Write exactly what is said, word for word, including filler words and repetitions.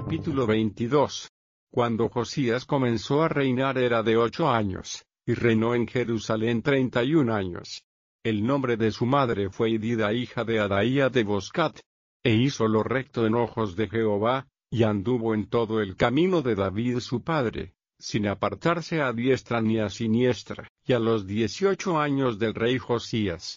Capítulo veintidós. Cuando Josías comenzó a reinar era de ocho años, y reinó en Jerusalén treinta y un años. El nombre de su madre fue Idida, hija de Adaía de Boscat. E hizo lo recto en ojos de Jehová, y anduvo en todo el camino de David su padre, sin apartarse a diestra ni a siniestra. Y a los dieciocho años del rey Josías,